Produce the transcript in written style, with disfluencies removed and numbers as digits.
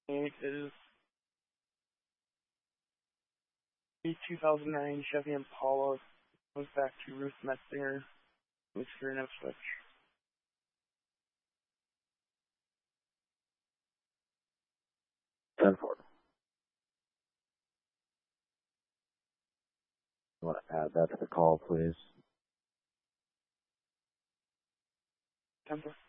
It is a 2009 Chevy Impala. Goes back to Ruth Metzinger, Mr. and Ipswich. 10-4. You want to add that to the call, please? 10-4.